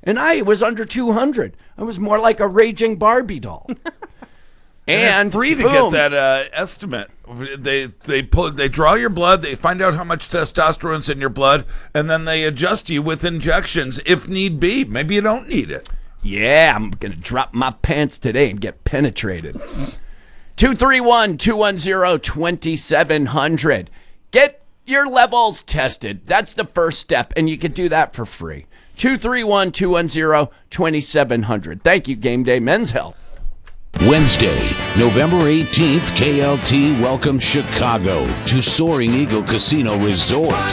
and I was under 200. I was more like a raging Barbie doll. And it's free to boom. get that estimate. They draw your blood, they find out how much testosterone's in your blood, and then they adjust you with injections if need be. Maybe you don't need it. Yeah, I'm gonna drop my pants today and get penetrated. 231-210-2700. Get your levels tested. That's the first step, and you can do that for free. 231-210-2700. Thank you, Game Day Men's Health. Wednesday, November 18th, KLT welcomes Chicago to Soaring Eagle Casino Resort.